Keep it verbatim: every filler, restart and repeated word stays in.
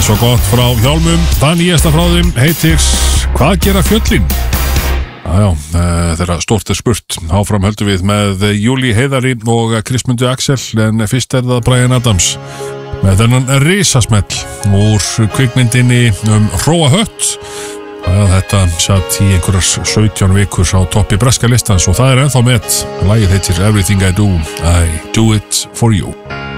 svo gott frá Hjálmum. Það nýjasta frá þeim heitir Hvað gera fjöllin? Jájá, þeirra stórt er spurt. Áfram höldum við með Júlí Heiðari og Kristmundu Axel, en fyrst er það Bryan Adams með þennan risasmell úr kvikmyndinni um Hróahött. Þetta satt í einhverjar sautján vikur á toppi breska listans og það er ennþá með. Lagið heitir Everything I Do, I Do It For You.